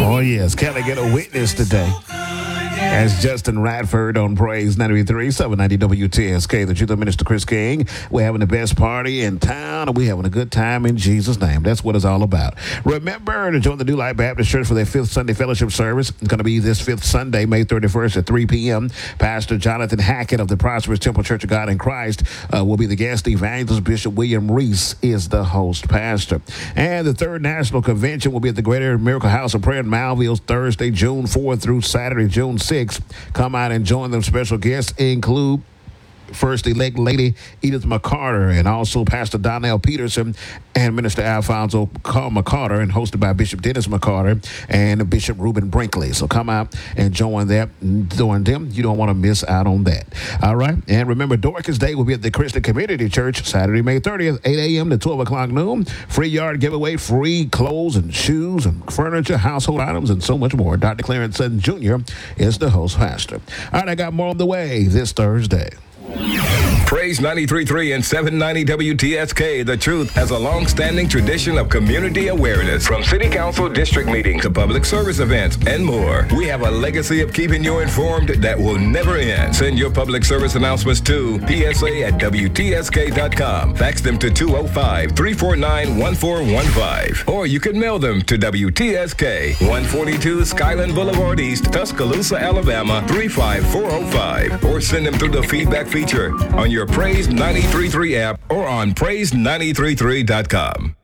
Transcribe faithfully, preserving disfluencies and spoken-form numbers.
Oh, yes. Can I get a witness today? As Justin Radford on Praise ninety-three point three, seven ninety W T S K, the Truth of Minister Chris King. We're having the best party in town, and we're having a good time in Jesus' name. That's what it's all about. Remember to join the New Life Baptist Church for their fifth Sunday fellowship service. It's going to be this fifth Sunday, May thirty-first at three p.m. Pastor Jonathan Hackett of the Prosperous Temple Church of God in Christ uh, will be the guest evangelist. Bishop William Reese is the host pastor. And the third National Convention will be at the Greater Miracle House of Prayer in Malville, Thursday, June fourth through Saturday, June sixth. Come out and join them. Special guests include First-elect Lady Edith McCarter and also Pastor Donnell Peterson and Minister Alfonso McCarter, and hosted by Bishop Dennis McCarter and Bishop Reuben Brinkley. So come out and join that. Join them. You don't want to miss out on that. All right. And remember, Dorcas Day will be at the Christian Community Church Saturday, May thirtieth, eight a.m. to twelve o'clock noon. Free yard giveaway, free clothes and shoes and furniture, household items, and so much more. Doctor Clarence Sutton Junior is the host pastor. All right, I got more on the way this Thursday. Praise ninety-three point three and seven ninety W T S K, The Truth, has a long-standing tradition of community awareness. From city council district meetings to public service events and more, we have a legacy of keeping you informed that will never end. Send your public service announcements to P S A at W T S K dot com. Fax them to two oh five, three four nine, one four one five. Or you can mail them to W T S K, one forty-two Skyland Boulevard East, Tuscaloosa, Alabama, three five four oh five. Or send them through the feedback feature on your Praise ninety-three point three app or on praise ninety-three point three dot com.